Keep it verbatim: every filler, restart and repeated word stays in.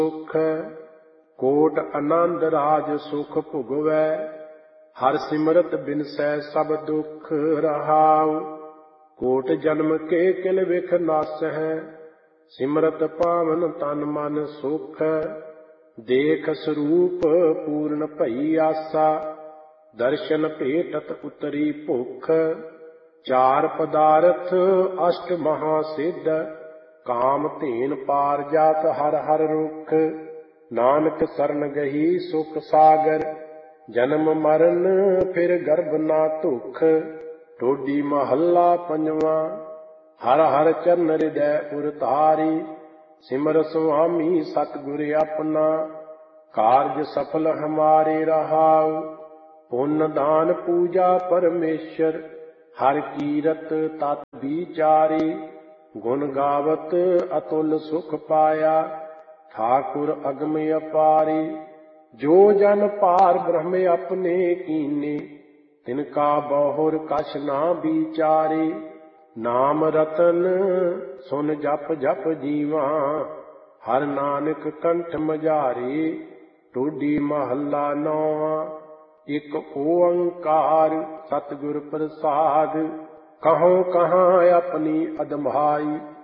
सुख कोट आनंद राज सुख भुगवै हर सिमरत बिनसै सब दुख रहाउ कोट जन्म के किल विख नासै सिमरत पावन तन मन सुख देख स्वरूप पूर्ण भई आसा दर्शन भेटत उतरी भुख चार पदार्थ अष्ट महासिद्ध काम धेन पार जात हर हर रुख नानक सरन गही सुख सागर जन्म मरण फिर गर्भ ना दुख टोडी महला पंजवा हर हर चरण हृदय उरतारी सिमर स्वामी सतगुर अपना कारज सफल हमारे रहाउ पुण्य दान पूजा परमेश्वर हर कीरत तत् विचारी गुण गावत अतुल सुख पाया ठाकुर अगम अपारी जो जन पार ब्रह्म अपने कीने तिनका बहुर कछ ना विचारे नाम रतन सुन जप जप जीवा हर नानक कंठ मझारे टोडी महला नौवा एक ओंकार सतगुर प्रसाद कहो कहाँ अपनी अदमाई